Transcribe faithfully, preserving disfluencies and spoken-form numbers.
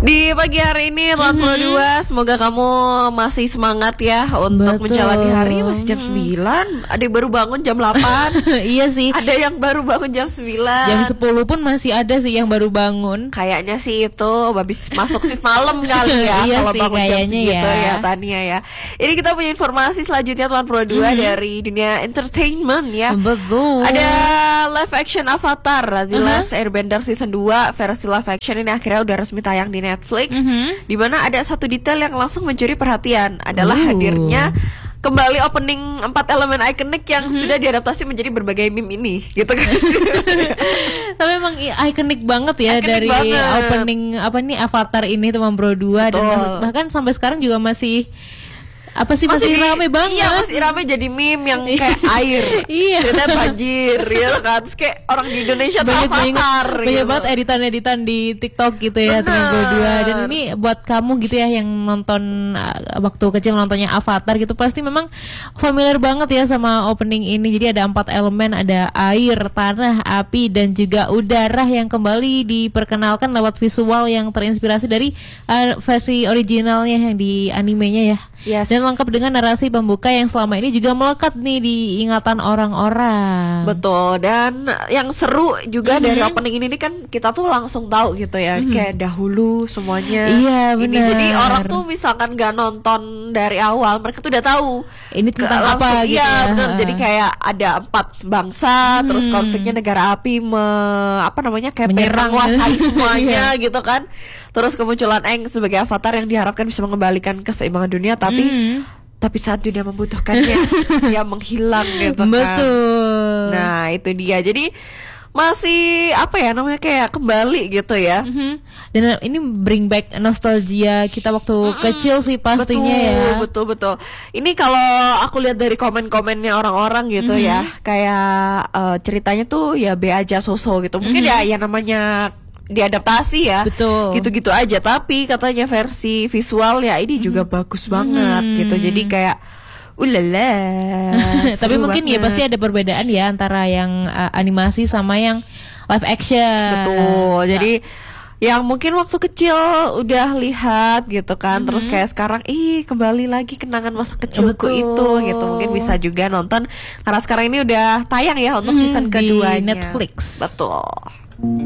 Di pagi hari ini delapan puluh dua, semoga kamu masih semangat ya untuk Betul. menjalani hari. Masih jam sembilan, ada yang baru bangun jam delapan. Iya sih. Ada yang baru bangun jam sembilan. Jam sepuluh pun masih ada sih yang baru bangun. Kayaknya sih itu habis masuk shift malam kali ya. Iya kalau sih, bangun jam kayaknya segitu ya. ya Tania ya. Ini kita punya informasi selanjutnya delapan puluh dua dari dunia entertainment ya. Betul. Ada live action Avatar The Uh-huh. Last Airbender season dua versi live action ini akhirnya udah resmi tayang di Netflix. Mhm. Di mana ada satu detail yang langsung mencuri perhatian adalah Uh. hadirnya kembali opening empat elemen ikonik yang sudah diadaptasi menjadi berbagai meme ini, gitu kan. Tapi emang i- ikonik banget ya Ikonik dari banget. opening apa nih Avatar ini teman Bro dua dan Betul. mas- bahkan sampai sekarang juga masih apa sih masih, di- rame banget. Iya, masih rame jadi meme yang kayak air. Iya. Ceritanya banjir, ya kan. Terus kayak orang di Indonesia tuh banyak banget, Avatar banyak gitu. banget editan-editan di TikTok gitu ya teman Bro dua. Dan ini buat kamu gitu ya yang nonton uh, waktu kecil nontonnya Avatar gitu pasti memang familiar banget ya sama opening ini. Jadi ada empat elemen, ada air, tanah, api dan juga udara yang kembali diperkenalkan lewat visual yang terinspirasi dari uh, versi originalnya yang di animenya ya. Yes. Dan lengkap dengan narasi pembuka yang selama ini juga melekat nih di ingatan orang-orang. Betul, dan yang seru juga dari opening ini nih kan kita tuh langsung tahu gitu ya, kayak dahulu semuanya. Iya, Ini benar. jadi orang tuh misalkan gak nonton dari awal, mereka tuh udah tahu Ini Ke- tentang langsung, apa gitu iya, ya. benar. Ha. Jadi kayak ada empat bangsa, terus konfliknya negara api me, apa namanya kayak pengen Menyerang. menguasai semuanya Iya. gitu kan. Terus kemunculan Aang sebagai avatar yang diharapkan bisa mengembalikan keseimbangan dunia, tapi Hmm. tapi saat dunia membutuhkannya dia menghilang gitu kan. Betul. Nah itu dia. Jadi masih apa ya namanya kayak kembali gitu ya. Mhm. Dan ini bring back nostalgia kita waktu kecil sih pastinya betul, ya. Betul betul. Ini kalau aku lihat dari komen-komennya orang-orang gitu ya, kayak eh, ceritanya tuh ya be aja so-so gitu. Mungkin ya ya namanya diadaptasi ya. Betul. Gitu-gitu aja. Tapi katanya versi visual ya ini juga bagus banget gitu. Jadi kayak ulala. Tapi mungkin ya pasti ada perbedaan ya antara yang uh, animasi sama yang live action. Betul. Jadi yang mungkin waktu kecil udah lihat gitu kan, terus kayak sekarang ih kembali lagi kenangan masa kecilku Betul. itu gitu. Mungkin bisa juga nonton karena sekarang ini udah tayang ya untuk Mhm, season di keduanya Netflix. Betul.